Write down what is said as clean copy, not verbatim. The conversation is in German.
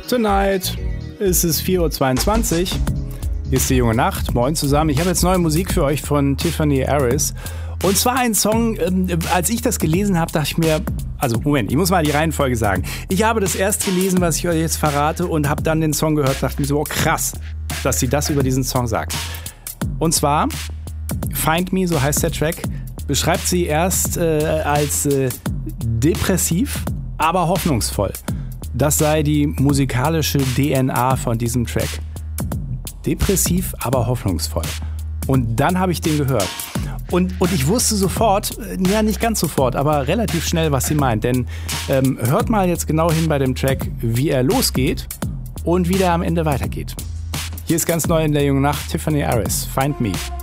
Tonight ist es 4:22 Uhr. Hier ist die junge Nacht. Moin zusammen. Ich habe jetzt neue Musik für euch von Tiffany Harris. Und zwar ein Song, als ich das gelesen habe, dachte ich mir, also Moment, ich muss mal die Reihenfolge sagen. Ich habe das erst gelesen, was ich euch jetzt verrate, und habe dann den Song gehört, dachte mir so, oh krass, dass sie das über diesen Song sagt. Und zwar, Find Me, so heißt der Track, beschreibt sie erst als depressiv, aber hoffnungsvoll. Das sei die musikalische DNA von diesem Track. Depressiv, aber hoffnungsvoll. Und dann habe ich den gehört. Und ich wusste sofort, ja nicht ganz sofort, aber relativ schnell, was sie meint. Denn hört mal jetzt genau hin bei dem Track, wie er losgeht und wie der am Ende weitergeht. Hier ist ganz neu in der jungen Nacht Tiffany Harris, Find Me.